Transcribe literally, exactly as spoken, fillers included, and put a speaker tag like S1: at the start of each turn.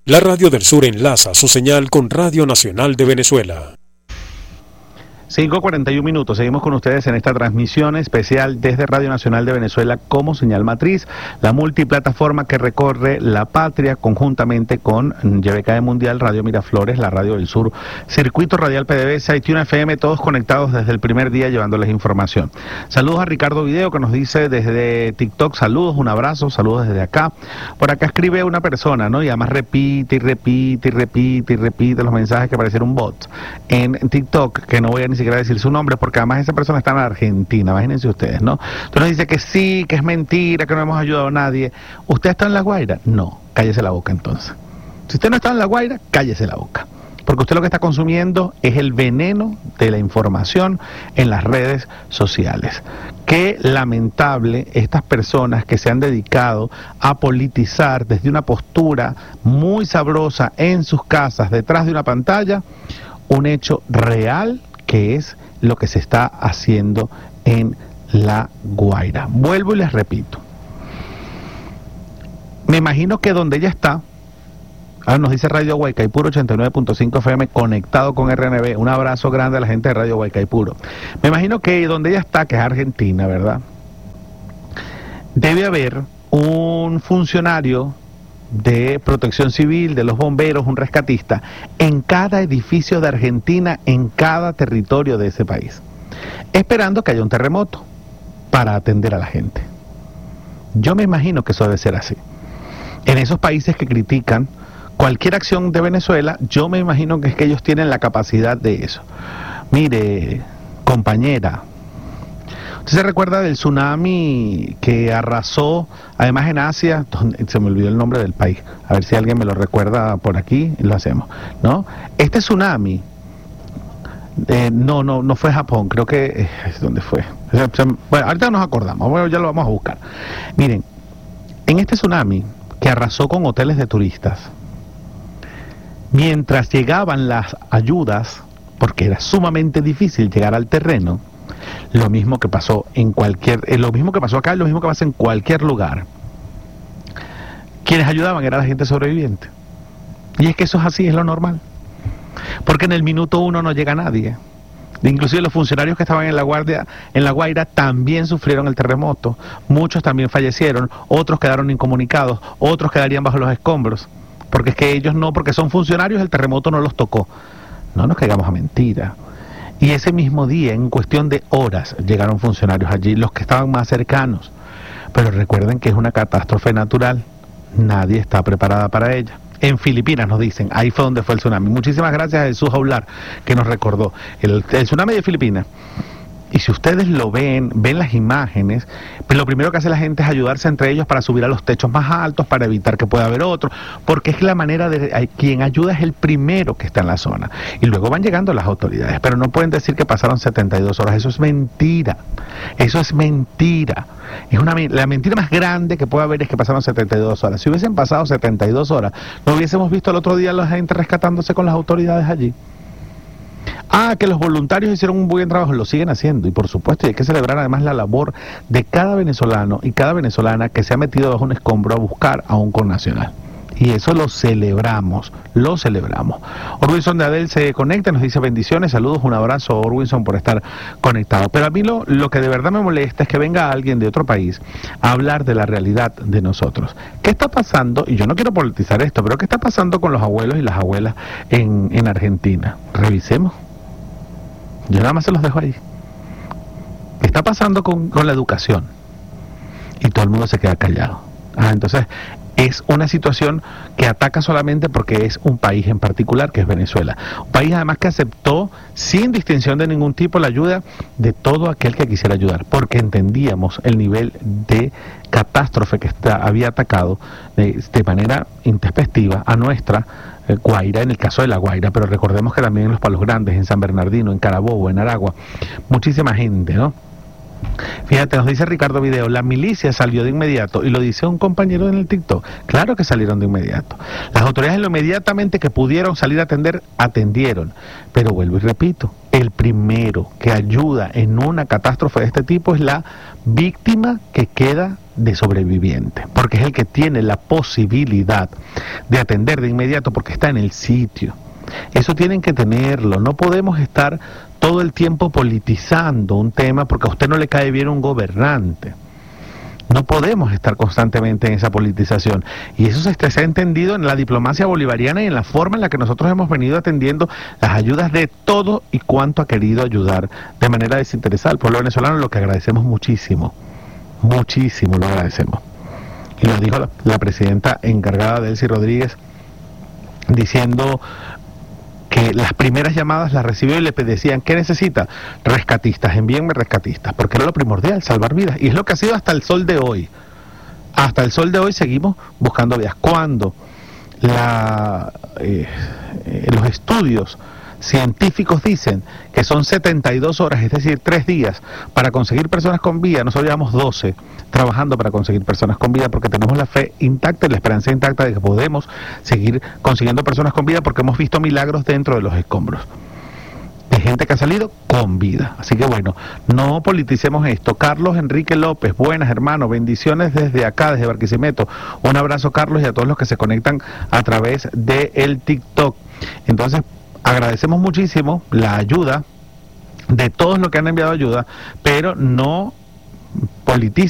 S1: La Radio del Sur enlaza su señal con Radio Nacional de Venezuela.
S2: cinco cuarenta y uno minutos, seguimos con ustedes en esta transmisión especial desde Radio Nacional de Venezuela como señal matriz, la multiplataforma que recorre la patria conjuntamente con Y B K E Mundial, Radio Miraflores, la Radio del Sur, Circuito Radial P D V S, iTunes F M, todos conectados desde el primer día llevándoles información. Saludos a Ricardo Video que nos dice desde TikTok, saludos, un abrazo, saludos desde acá. Por acá escribe una persona, ¿no? Y además repite y repite y repite y repite los mensajes que parecieron un bot en TikTok, que no voy a ni siquiera decir su nombre porque además esa persona está en Argentina, imagínense ustedes, ¿no? Entonces nos dice que sí, que es mentira, que no hemos ayudado a nadie. ¿Usted está en La Guaira? No, cállese la boca entonces. Si usted no está en La Guaira, cállese la boca. Porque usted lo que está consumiendo es el veneno de la información en las redes sociales. Qué lamentable estas personas que se han dedicado a politizar desde una postura muy sabrosa en sus casas, detrás de una pantalla, un hecho real que es lo que se está haciendo en La Guaira. Vuelvo y les repito. Me imagino que donde ella está, ahora nos dice Radio Guaycaipuro ochenta y nueve punto cinco F M conectado con R N B. Un abrazo grande a la gente de Radio Guaycaipuro. Me imagino que donde ella está, que es Argentina, ¿verdad? Debe haber un funcionario de protección civil, de los bomberos, un rescatista, en cada edificio de Argentina, en cada territorio de ese país, esperando que haya un terremoto para atender a la gente. Yo me imagino que eso debe ser así. En esos países que critican cualquier acción de Venezuela, yo me imagino que es que ellos tienen la capacidad de eso. Mire, compañera, ¿usted se recuerda del tsunami que arrasó, además en Asia? Se me olvidó el nombre del país. A ver si alguien me lo recuerda por aquí, lo hacemos, ¿no? Este tsunami, eh, no, no, no fue Japón, creo que, eh, ¿dónde fue? Bueno, ahorita nos acordamos, bueno, ya lo vamos a buscar. Miren, en este tsunami que arrasó con hoteles de turistas, mientras llegaban las ayudas, porque era sumamente difícil llegar al terreno, lo mismo que pasó en cualquier, eh, lo mismo que pasó acá, lo mismo que pasa en cualquier lugar. Quienes ayudaban era la gente sobreviviente. Y es que eso es así, es lo normal. Porque en el minuto uno no llega nadie. Inclusive los funcionarios que estaban en la guardia, en La Guaira, también sufrieron el terremoto. Muchos también fallecieron, otros quedaron incomunicados, otros quedarían bajo los escombros. Porque es que ellos no, porque son funcionarios, el terremoto no los tocó. No nos caigamos a mentira. Y ese mismo día, en cuestión de horas, llegaron funcionarios allí, los que estaban más cercanos. Pero recuerden que es una catástrofe natural. Nadie está preparada para ella. En Filipinas nos dicen, ahí fue donde fue el tsunami. Muchísimas gracias a Jesús Aular, que nos recordó. El, el tsunami de Filipinas. Y si ustedes lo ven, ven las imágenes, pues lo primero que hace la gente es ayudarse entre ellos para subir a los techos más altos, para evitar que pueda haber otro, porque es la manera de... Quien ayuda es el primero que está en la zona. Y luego van llegando las autoridades, pero no pueden decir que pasaron setenta y dos horas, eso es mentira. Eso es mentira. Es una, la mentira más grande que puede haber es que pasaron setenta y dos horas. Si hubiesen pasado setenta y dos horas, no hubiésemos visto el otro día a la gente rescatándose con las autoridades allí. Ah, que los voluntarios hicieron un buen trabajo, lo siguen haciendo, y por supuesto hay que celebrar además la labor de cada venezolano y cada venezolana que se ha metido bajo un escombro a buscar a un connacional. Y eso lo celebramos, lo celebramos. Orwinson de Adel se conecta, nos dice bendiciones, saludos, un abrazo Orwinson por estar conectado. Pero a mí lo, lo que de verdad me molesta es que venga alguien de otro país a hablar de la realidad de nosotros. ¿Qué está pasando? Y yo no quiero politizar esto, pero ¿qué está pasando con los abuelos y las abuelas en, en Argentina? Revisemos. Yo nada más se los dejo ahí. ¿Qué está pasando con, con la educación? Y todo el mundo se queda callado. Ah, entonces es una situación que ataca solamente porque es un país en particular, que es Venezuela. Un país además que aceptó sin distinción de ningún tipo la ayuda de todo aquel que quisiera ayudar, porque entendíamos el nivel de catástrofe que está, había atacado de, de manera intempestiva a nuestra eh, Guaira, en el caso de La Guaira, pero recordemos que también en los Palos Grandes, en San Bernardino, en Carabobo, en Aragua, muchísima gente, ¿no? Fíjate, nos dice Ricardo Video, la milicia salió de inmediato, y lo dice un compañero en el TikTok. Claro que salieron de inmediato. Las autoridades lo inmediatamente que pudieron salir a atender, atendieron. Pero vuelvo y repito, el primero que ayuda en una catástrofe de este tipo es la víctima que queda de sobreviviente, porque es el que tiene la posibilidad de atender de inmediato porque está en el sitio. Eso tienen que tenerlo, no podemos estar todo el tiempo politizando un tema porque a usted no le cae bien un gobernante. No podemos estar constantemente en esa politización. Y eso se, se ha entendido en la diplomacia bolivariana y en la forma en la que nosotros hemos venido atendiendo las ayudas de todo y cuanto ha querido ayudar de manera desinteresada al pueblo venezolano, lo que agradecemos muchísimo, muchísimo lo agradecemos. Y lo dijo la, la presidenta encargada, Delcy Rodríguez, diciendo que las primeras llamadas las recibió y le decían, ¿qué necesita? Rescatistas, envíenme rescatistas, porque era lo primordial, salvar vidas, y es lo que ha sido hasta el sol de hoy. Hasta el sol de hoy seguimos buscando vidas. Cuando la, eh, eh, los estudios científicos dicen que son setenta y dos horas, es decir, tres días, para conseguir personas con vida, nosotros llevamos doce trabajando para conseguir personas con vida, porque tenemos la fe intacta y la esperanza intacta de que podemos seguir consiguiendo personas con vida, porque hemos visto milagros dentro de los escombros, de gente que ha salido con vida. Así que bueno, no politicemos esto. Carlos Enrique López, buenas hermanos, bendiciones desde acá, desde Barquisimeto. Un abrazo, Carlos, y a todos los que se conectan a través de el TikTok. Entonces, agradecemos muchísimo la ayuda de todos los que han enviado ayuda, pero no politicen